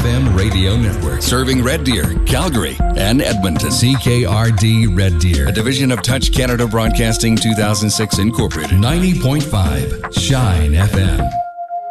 FM radio network. Serving Red Deer, Calgary, and Edmonton. CKRD Red Deer. A division of Touch Canada Broadcasting 2006 Incorporated. 90.5 Shine FM.